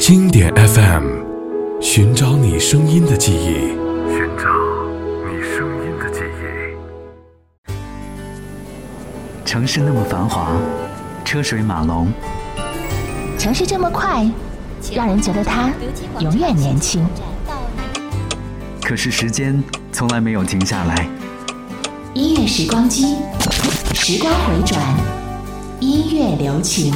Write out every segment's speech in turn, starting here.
经典 FM， 寻找你声音的记忆， 寻找你声音的记忆。 城市那么繁华，车水马龙， 城市这么快，让人觉得它永远年轻。 可是时间从来没有停下来。 音乐时光机，时光回转，音乐留情。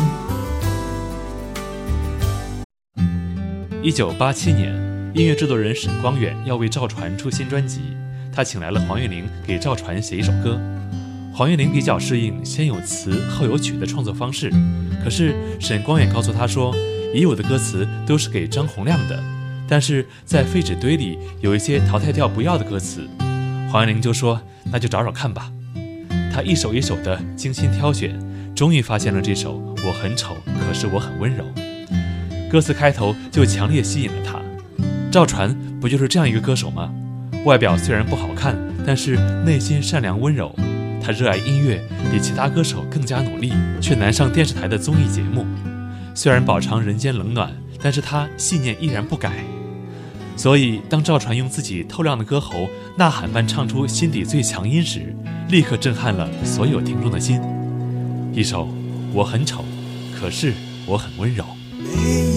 1987年，音乐制作人沈光远要为赵传出新专辑，他请来了黄韵玲给赵传写一首歌。黄韵玲比较适应先有词后有曲的创作方式，可是沈光远告诉他说，已有的歌词都是给张洪亮的，但是在废纸堆里有一些淘汰掉不要的歌词。黄韵玲就说，那就找找看吧。他一首一首的精心挑选，终于发现了这首我很丑，可是我很温柔。歌词开头就强烈吸引了他。赵传不就是这样一个歌手吗？外表虽然不好看，但是内心善良温柔。他热爱音乐，比其他歌手更加努力，却难上电视台的综艺节目。虽然饱尝人间冷暖，但是他信念依然不改。所以当赵传用自己透亮的歌喉呐喊般唱出心底最强音时，立刻震撼了所有听众的心。一首我很丑，可是我很温柔。